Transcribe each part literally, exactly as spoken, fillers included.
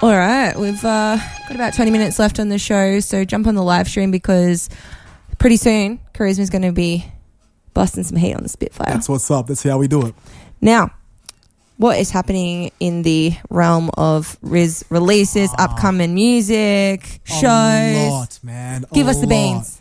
All right, we've uh, got about twenty minutes left on the show, so jump on the live stream because pretty soon Charisma's going to be busting some heat on the Spitfire. That's what's up. That's how we do it. Now, what is happening in the realm of Riz releases, oh, upcoming music, shows? A lot, man. Give a us the lot. beans.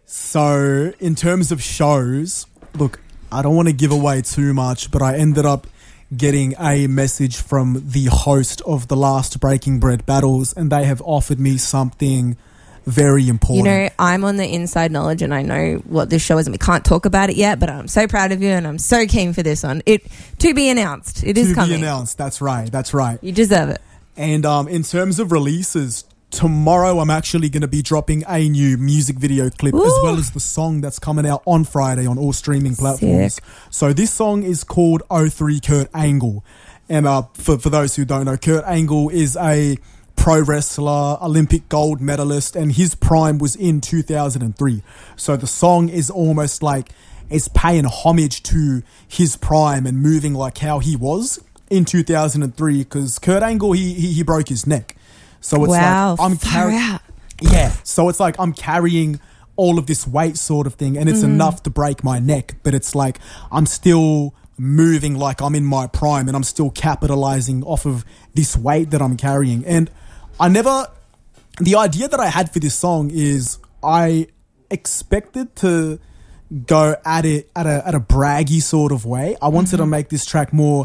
So, in terms of shows, look, I don't want to give away too much, but I ended up getting a message from the host of the last Breaking Bread battles, and they have offered me something very important. You know, I'm on the inside knowledge and I know what this show is and we can't talk about it yet, but I'm so proud of you and I'm so keen for this one. It to be announced. It is to coming. To be announced. That's right. That's right. You deserve it. And um, in terms of releases, tomorrow I'm actually going to be dropping a new music video clip Ooh. as well as the song that's coming out on Friday on all streaming platforms. Sick. So this song is called oh three Kurt Angle. And uh, for, for those who don't know, Kurt Angle is a pro wrestler, Olympic gold medalist, and his prime was in two thousand three. So the song is almost like it's paying homage to his prime and moving like how he was in two thousand three, because Kurt Angle, he, he he broke his neck. So it's wow, like I'm carrying, yeah. So it's like I'm carrying all of this weight, sort of thing, and it's mm-hmm. enough to break my neck. But it's like I'm still moving like I'm in my prime, and I'm still capitalizing off of this weight that I'm carrying. And I never, the idea that I had for this song is I expected to go at it at a at a braggy sort of way. I wanted mm-hmm. to make this track more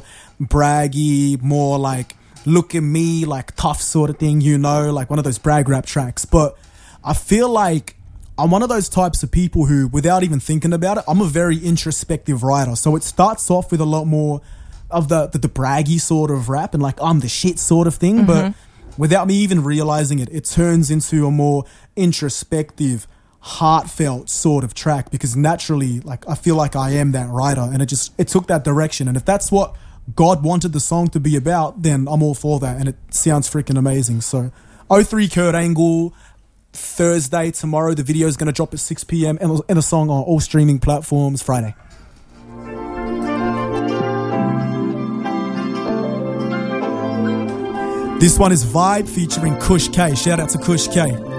braggy, more like, look at me, like tough sort of thing, you know, like one of those brag rap tracks. But I feel like I'm one of those types of people who, without even thinking about it, I'm a very introspective writer. So it starts off with a lot more of the the, the braggy sort of rap and like I'm the shit sort of thing. Mm-hmm. But without me even realizing it, it turns into a more introspective, heartfelt sort of track, because naturally, like, I feel like I am that writer, and it just, it took that direction. And if that's what God wanted the song to be about, then I'm all for that, and it sounds freaking amazing. So oh three Kurt Angle, Thursday, tomorrow. The video is going to drop at six p.m. and, and a song on all streaming platforms Friday. This one is Vibe featuring Kush K. Shout out to Kush K.